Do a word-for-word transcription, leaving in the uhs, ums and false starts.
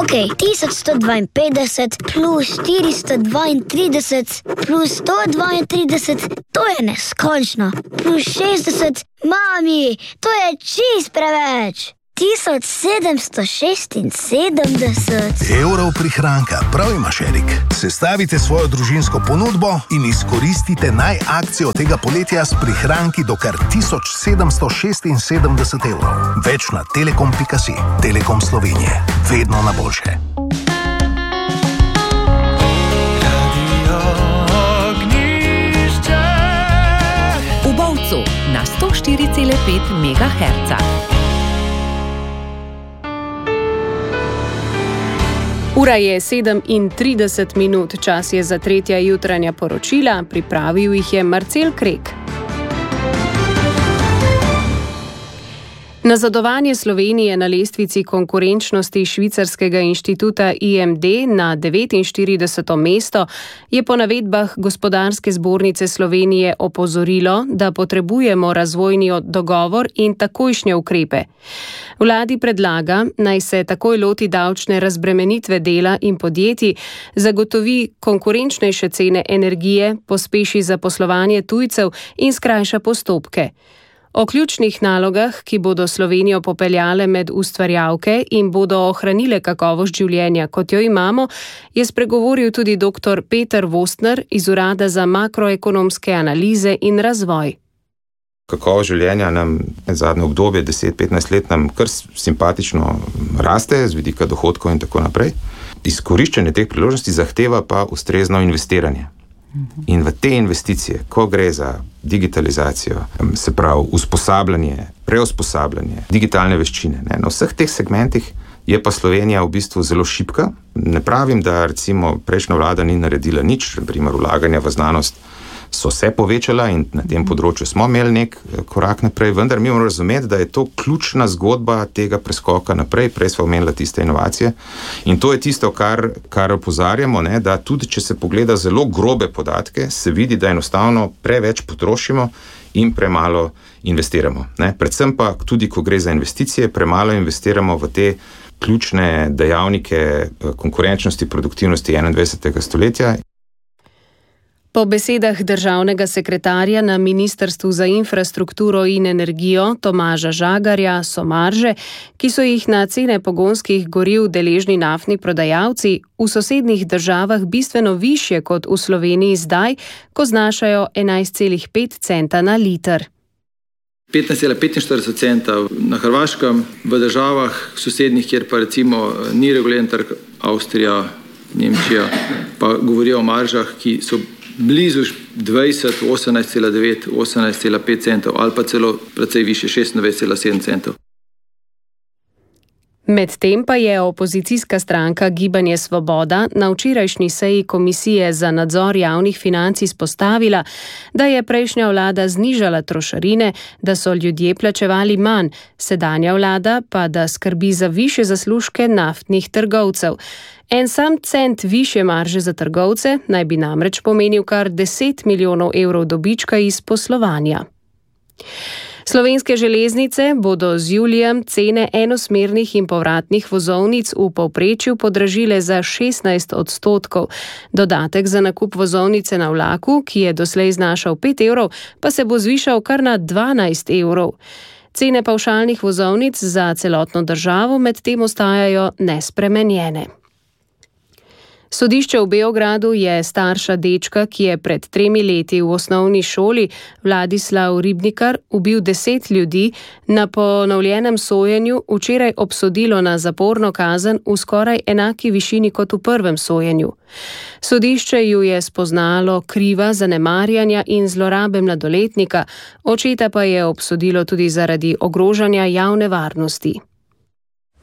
Ok, tisoč sto dvainpetdeset plus štiristo dvaintrideset plus sto dvaintrideset, to je neskončno. Plus šestdeset, mami, to je čist preveč. tisoč sedemsto šestinsedemdeset evrov prihranka, prav imaš, Erik. Sestavite svojo družinsko ponudbo in izkoristite naj akcijo tega poletja s prihranki do kar tisoč sedemsto šestinsedemdeset evrov. Več na telekom pika si. Telekom Slovenije. Vedno na boljše. V Bovcu na sto štiri cela pet megaherca. Ura je sedem in trideset minut, čas je za tretja jutranja poročila, pripravil jih je Marcel Krek. Nazadovanje Slovenije na lestvici konkurenčnosti švicarskega inštituta I M D na devetinštirideseto mesto je po navedbah Gospodarske zbornice Slovenije opozorilo, da potrebujemo razvojni dogovor in takojšnje ukrepe. Vladi predlaga, naj se takoj loti davčne razbremenitve dela in podjetij, zagotovi konkurenčnejše cene energije, pospeši zaposlovanje tujcev in skrajša postopke. O ključnih nalogah, ki bodo Slovenijo popeljale med ustvarjalke in bodo ohranile kakovost življenja, kot jo imamo, je spregovoril tudi doktor Peter Vostner iz Urada za makroekonomske analize in razvoj. Kakovost življenja nam zadnje obdobje, deset do petnajst let, nam kar simpatično raste z vidika dohodkov in tako naprej. Izkoriščanje teh priložnosti zahteva pa ustrezno investiranje. In v te investicije, ko gre za digitalizacijo, se pravi usposabljanje, preusposabljanje, digitalne veščine, ne, na vseh teh segmentih je pa Slovenija v bistvu zelo šibka. Ne pravim, da recimo prejšnja vlada ni naredila nič, primer vlaganja v znanost so se povečala in na tem področju smo imeli nek korak naprej, vendar mi moramo razumeti, da je to ključna zgodba tega preskoka naprej, prej smo omenili tiste inovacije in to je tisto, kar, kar opozarjamo, ne, da tudi če se pogleda zelo grobe podatke, se vidi, da enostavno preveč potrošimo in premalo investiramo. Ne. Predvsem pa tudi, ko gre za investicije, premalo investiramo v te ključne dejavnike konkurenčnosti, produktivnosti enaindvajsetega stoletja. Po besedah državnega sekretarja na Ministrstvu za infrastrukturo in energijo Tomaža Žagarja so marže, ki so jih na cene pogonskih goriv deležni naftni prodajalci, v sosednjih državah bistveno višje kot v Sloveniji zdaj, ko znašajo enajst cela pet centa na liter. petnajst cela petinštirideset centa na Hrvaškem, v državah sosednjih, kjer pa recimo ni reguliran trg, Avstrija, Nemčija, pa govorijo o maržah, ki so blizu dvajset, osemnajst cela devet, osemnajst cela pet centov ali pa celo precej više, šestindvajset cela sedem centov. Medtem pa je opozicijska stranka Gibanje Svoboda na včerajšnji seji Komisije za nadzor javnih financ izpostavila, da je prejšnja vlada znižala trošarine, da so ljudje plačevali manj, sedanja vlada pa da skrbi za višje zaslužke naftnih trgovcev. En sam cent višje marže za trgovce naj bi namreč pomenil kar deset milijonov evrov dobička iz poslovanja. Slovenske železnice bodo z julijem cene enosmernih in povratnih vozovnic v povprečju podražile za šestnajst odstotkov. Dodatek za nakup vozovnice na vlaku, ki je doslej znašal pet evrov, pa se bo zvišal kar na dvanajst evrov. Cene pavšalnih vozovnic za celotno državo medtem ostajajo nespremenjene. Sodišče v Beogradu je starša dečka, ki je pred tremi leti v osnovni šoli, Vladislav Ribnikar, ubil deset ljudi, na ponovljenem sojenju včeraj obsodilo na zaporno kazen v skoraj enaki višini kot v prvem sojenju. Sodišče ju je spoznalo kriva zanemarjanja in zlorabe mladoletnika, očeta pa je obsodilo tudi zaradi ogrožanja javne varnosti.